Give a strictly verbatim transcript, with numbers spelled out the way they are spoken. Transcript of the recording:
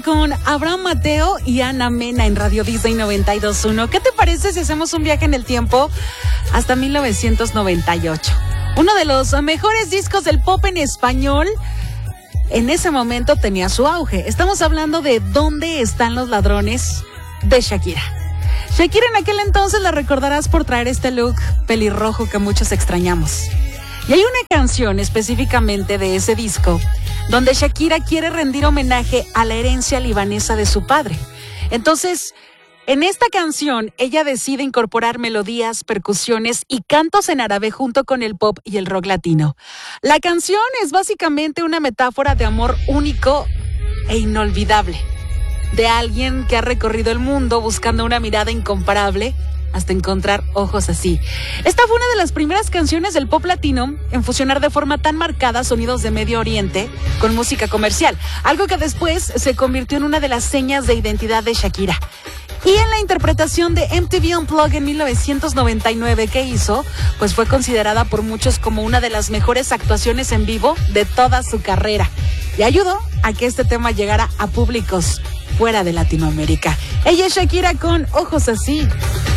con Abraham Mateo y Ana Mena en Radio Disney noventa y dos punto uno. ¿Qué te parece si hacemos un viaje en el tiempo hasta mil novecientos noventa y ocho? Uno de los mejores discos del pop en español en ese momento tenía su auge. Estamos hablando de ¿Dónde están los ladrones? De Shakira. Shakira en aquel entonces la recordarás por traer este look pelirrojo que muchos extrañamos. Y hay una canción específicamente de ese disco donde Shakira quiere rendir homenaje a la herencia libanesa de su padre. Entonces, en esta canción, ella decide incorporar melodías, percusiones y cantos en árabe junto con el pop y el rock latino. La canción es básicamente una metáfora de amor único e inolvidable, de alguien que ha recorrido el mundo buscando una mirada incomparable hasta encontrar ojos así. Esta fue una de las primeras canciones del pop latino en fusionar de forma tan marcada sonidos de Medio Oriente con música comercial, algo que después se convirtió en una de las señas de identidad de Shakira. Y en la interpretación de M T V Unplugged en mil novecientos noventa y nueve que hizo, pues fue considerada por muchos como una de las mejores actuaciones en vivo de toda su carrera y ayudó a que este tema llegara a públicos fuera de Latinoamérica. Ella es Shakira con Ojos Así.